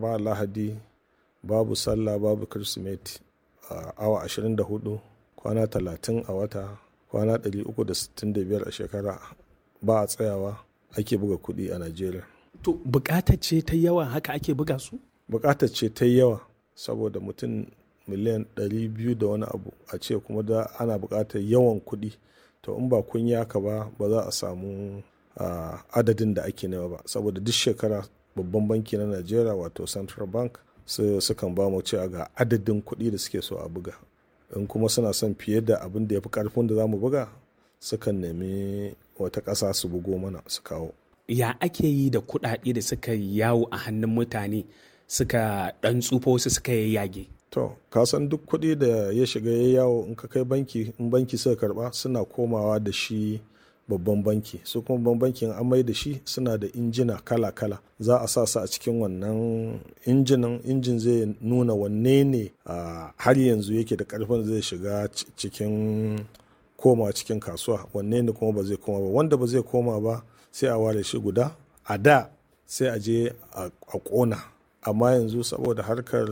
laraba lahadi babu sallah babu kirsimeti, awa 24 kwana 30 a wata kwana 365 a shekara ba a tsayawa ake buga kuɗi a Najeriya. To buƙatar ce ta yawa haka ake buga su? Buƙatar ce ta yawa saboda mutum miliyan 200 da wani abu a ce kuma da ana buƙatar yawan kuɗi, to in ba kun yaka ba za a samu adadin da ake nema ba, saboda duk shekara babban banki na Najeriya wato Central Bank sukan ba mu cewa ga adadin kuɗi da suke so a buga, in kuma suna son fiye da abin da ya fi ƙarfin da za mu buga sukan nemi wata ƙasa su bugo mana su kawo. Ya ake yi da kuɗaɗe da suka yawo a hannun mutane suka ɗan tsufa wasu suka yayyage? To, ka san duk kuɗi da ya shiga ya yawo in ka kai banki, in banki suka karɓa suna komawa da shi babban banki, su kuma babban bankin an mai da shi suna da injina kala-kala, za a sa su a cikin wannan injin zai nuna wanne ne har yanzu yake da ƙarfin zai shiga cikin koma cikin kasuwa, wanne ne kuma ba zai koma ba, wanda ba zai koma ba sai a ware shi guda, a da sai a je a ƙona, amma yanzu saboda harkar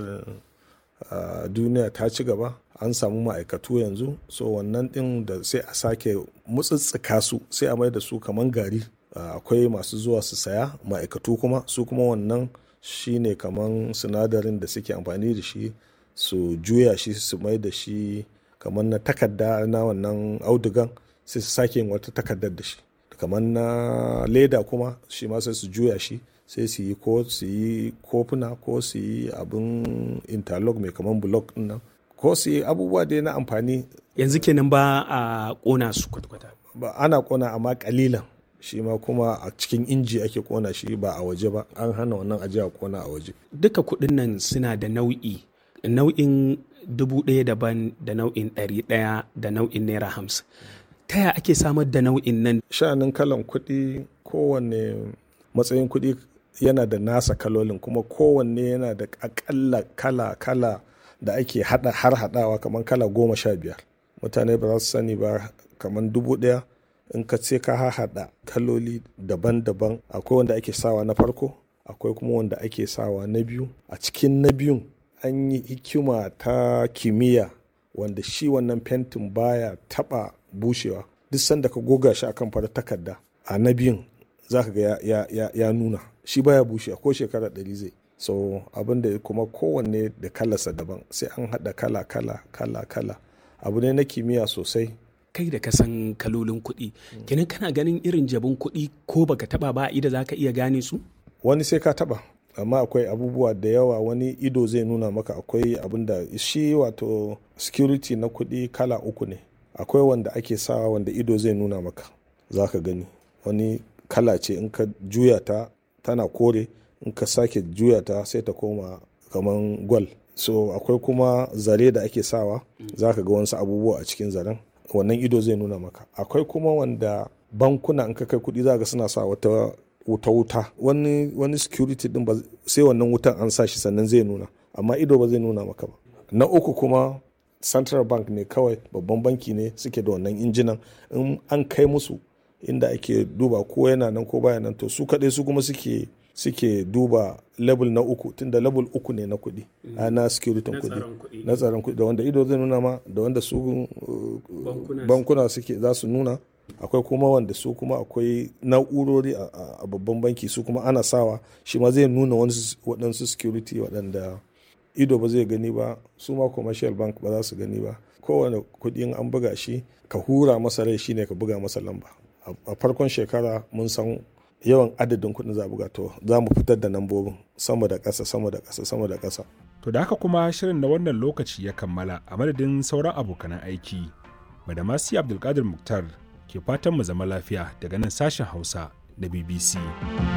duniya ta ci gaba an samu ma'aikatu yanzu, so wannan ɗin da sai a sake mutsitsika su sai a mai da su kaman gari, akwai masu zuwa su saya, ma'aikatu kuma su kuma wannan shine kaman sinadarin da suke amfani da shi su juya shi su mai da shi kaman na takarda na wannan audugan, sai su sake yin wata takardar da shi, kaman na leda kuma shi ma sai su juya shi sai su yi kofuna ko su yi abin interlock mai kaman block nan ko su yi abubuwa dai na amfani. Yanzu kenan ba a ƙona su kwata-kwata? Ba, ana ƙona amma ƙalilan, shi ma kuma a cikin inji ake ƙona shi ba a waje ba, an hana wannan aje a ƙona a waje. Duka kuɗin nan suna da nau'in 1,000 daban da nau'in 100 da nau'in naira 50. Ta yaya ake samar da nau'in nan? Sha'anin kalan kuɗi, kowanne matsayin kuɗi yana da nasa kalolin, kuma kowanne yana da akalla kala da ake haɗawa kamar kala 15. Mutane ba za su sani ba, kamar 1,000 in ka ce ka haɗa kaloli daban-daban, akwai wanda ake sawa na farko, akwai kuma wanda ake sawa na biyu. A cikin na biyun an yi hikima ta kimiyya wanda shi wannan fentin baya taɓa bushewa, duk sanda ka goga shi akan farar takarda a na biyun za ka ga ya nuna shi baya bushe ko shekara 100 zai. So abin da kuma kowanne da kalarsa daban, sai an haɗa kala abu ne na kimiyya sosai. Kai da ka san kalolin kuɗi, kenan kana ganin irin jabin kuɗi ko baka taba ba ido za ka iya gane su? Wani sai ka taba, amma akwai abubuwa da yawa wani ido zai nuna maka. Akwai abin da shi wato security na kuɗi kala 3 ne, akwai wanda ake sawa wanda ido zai nuna maka za ka gani, wani kala ce in ka juya ta tana kore, in ka sake juya ta sai ta koma kaman gwal. So akwai kuma zare da ake sawa, za ka ga wasu abubuwa a cikin zaren, wannan ido zai nuna maka. Akwai kuma wanda bankuna in ka kai kuɗi za ga suna sa wata wuta, wani security din ba sai wannan wutan an sa shi sannan zai nuna, amma ido ba zai nuna maka ba. Na uku kuma Central Bank ne kawai, babban banki ne suke da wannan injinan, in an kai musu inda ake duba ko yana nan ko baya nan, to su kaɗai su kuma suke duba level na 3, tunda level 3 ne na kuɗi, na security kuɗi, na tsaron kuɗi, da wanda ido zai nuna ma, da wanda su bankuna suke za su nuna. Akwai kuma wanda su kuma akwai na'urori a babban banki, su kuma ana sawa shi ma zai nuna waɗansu security waɗanda ido ba zai gani ba, su ma commercial bank ba za su gani ba. Kowane kuɗin an buga shi ka hura masa rai shine ka buga masa lamba. A farkon shekara mun san yawan adadin kuɗin za a buga, to za mu fitar da nambobin sama da ƙasa. To da haka kuma shirin na wannan lokaci ya kammala, a madadin sauran abokanan aiki. Badamasi Abdulkadir Muktar ke fatan mu zama lafiya daga nan sashen Hausa na BBC.